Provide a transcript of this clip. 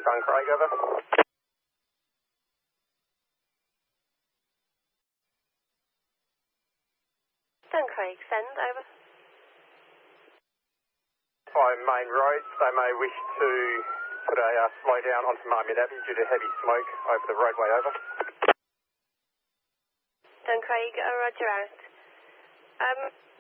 Duncraig, over. Duncraig, send, over. By main roads, they may wish to put a slow down onto Marmion Avenue due to heavy smoke over the roadway, over. Duncraig, roger out.